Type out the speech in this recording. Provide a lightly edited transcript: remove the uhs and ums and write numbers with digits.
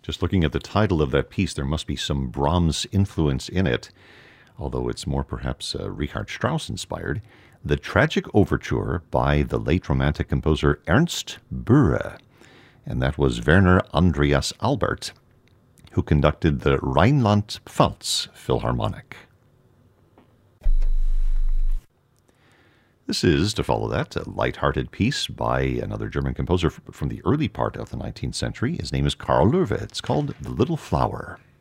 Just looking at the title of that piece, there must be some Brahms influence in it, although it's more perhaps Richard Strauss inspired. The Tragic Overture by the late Romantic composer Ernst Bühre. And that was Werner Andreas Albert, who conducted the Rheinland-Pfalz Philharmonic. This is, to follow that, a light-hearted piece by another German composer from the early part of the 19th century. His name is Karl Löwe. It's called The Little Flower.